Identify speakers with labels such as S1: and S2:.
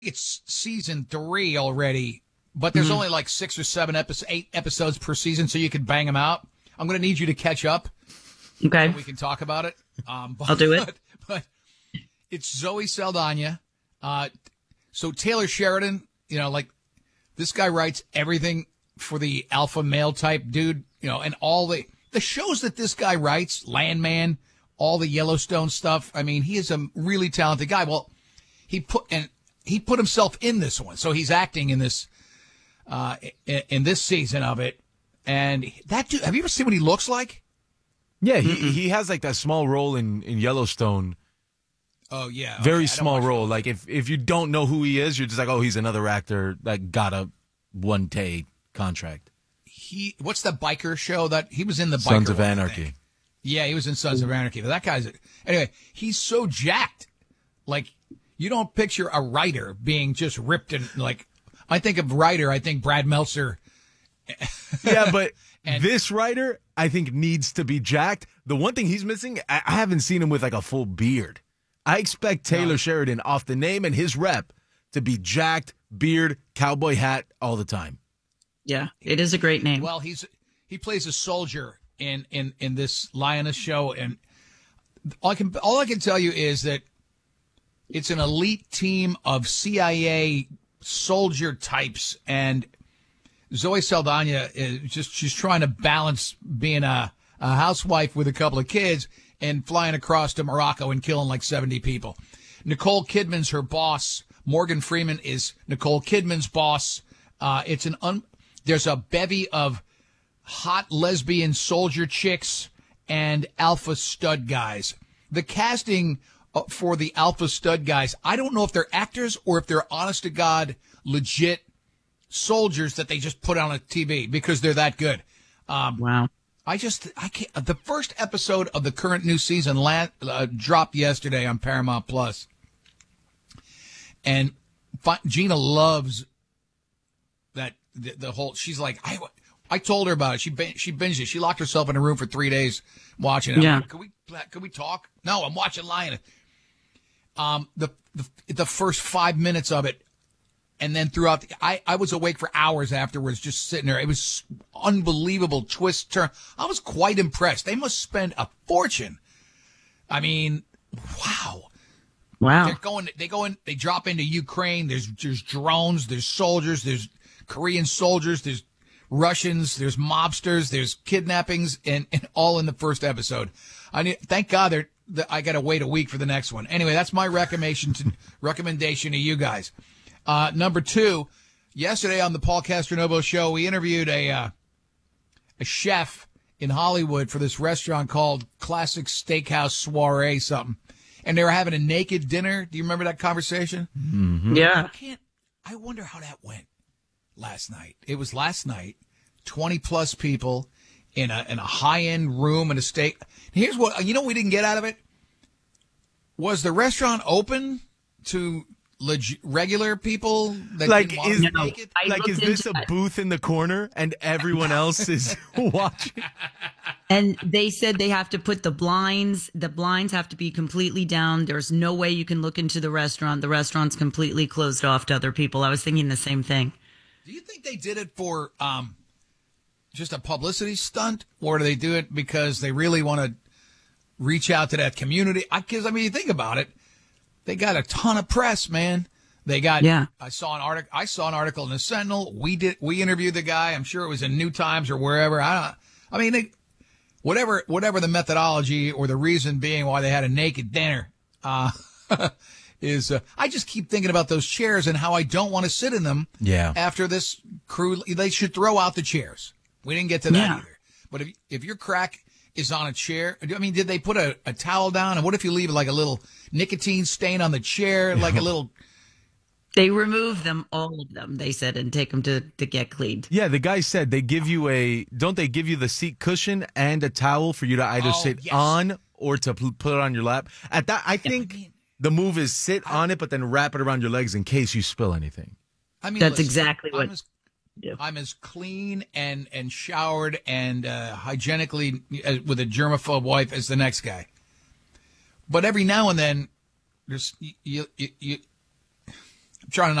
S1: it's season 3 already, but there's only like 6 or 7 8 episodes per season, so you can bang them out. I'm going to need you to catch up.
S2: Okay.
S1: So we can talk about it.
S2: I'll do it.
S1: But it's Zoe Saldana. So Taylor Sheridan, like this guy writes everything for the alpha male type dude, and all the shows that this guy writes, Landman, all the Yellowstone stuff. I mean, he is a really talented guy. Well, he put himself in this one, so he's acting in this in this season of it. And that dude, have you ever seen what he looks like?
S3: Yeah, he has like that small role in Yellowstone.
S1: Oh yeah,
S3: very small role. Like if you don't know who he is, you're just like, oh, he's another actor that got a one-day contract.
S1: What's the biker show that he was in? The biker
S3: Sons of
S1: one,
S3: Anarchy.
S1: Yeah, he was in Sons of Anarchy. But that guy's anyway. He's so jacked. Like you don't picture a writer being just ripped and like. I think of writer. I think Brad Meltzer.
S3: Yeah, but this writer, I think, needs to be jacked. The one thing he's missing, I haven't seen him with like a full beard. I expect Taylor Sheridan, off the name and his rep, to be jacked, beard, cowboy hat all the time.
S2: Yeah, it is a great name.
S1: Well, he plays a soldier in this Lioness show, and all I can tell you is that it's an elite team of CIA soldier types, and Zoe Saldana she's trying to balance being a housewife with a couple of kids and flying across to Morocco and killing like 70 people. Nicole Kidman's her boss. Morgan Freeman is Nicole Kidman's boss. There's a bevy of hot lesbian soldier chicks and alpha stud guys. The casting for the alpha stud guys, I don't know if they're actors or if they're honest to God legit soldiers that they just put on a TV because they're that good.
S2: Wow.
S1: I can't. The first episode of the current new season dropped yesterday on Paramount Plus, and Gina loves that the whole. She's like, I told her about it. She binged it. She locked herself in a room for 3 days watching it.
S2: Yeah.
S1: Like, Can we talk? No, I'm watching Lioness. The first 5 minutes of it. And then throughout, I was awake for hours afterwards, just sitting there. It was unbelievable twist, turn. I was quite impressed. They must spend a fortune. I mean, wow. They drop into Ukraine. There's drones, there's soldiers, there's Korean soldiers, there's Russians, there's mobsters, there's kidnappings, and all in the first episode. Thank God I got to wait a week for the next one. Anyway, that's my recommendation to you guys. Number 2, yesterday on the Paul Castronovo show, we interviewed a chef in Hollywood for this restaurant called Classic Steakhouse Soiree something. And they were having a naked dinner. Do you remember that conversation?
S3: Mm-hmm.
S2: Yeah.
S1: I wonder how that went last night. It was last night, 20 plus people in a high-end room and a steak. Here's what, we didn't get out of it? Was the restaurant open to regular people that
S3: is this a booth in the corner and everyone else is watching?
S2: And they said they have to put the blinds have to be completely down. There's no way you can look into the restaurant. The restaurant's completely closed off to other people. I was thinking the same thing.
S1: Do you think they did it for just a publicity stunt, or do they do it because they really want to reach out to that community? Because you think about it. They got a ton of press, man. They got.
S2: Yeah.
S1: I saw an article in the Sentinel. We interviewed the guy. I'm sure it was in New Times or wherever. Whatever the methodology or the reason being why they had a naked dinner is. I just keep thinking about those chairs and how I don't want to sit in them.
S3: Yeah.
S1: After this crew, they should throw out the chairs. We didn't get to that either. But if your crack is on a chair, did they put a towel down? And what if you leave like a little nicotine stain on the chair, like a little?
S2: They remove them, all of them, they said, and take them to get cleaned.
S3: Yeah, the guy said they give you don't they give you the seat cushion and a towel for you to either sit on or to put it on your lap? At that, I think the move is sit on it, but then wrap it around your legs in case you spill anything.
S2: That's exactly what.
S1: I'm as clean and showered and hygienically with a germaphobe wife as the next guy. But every now and then, there's trying to not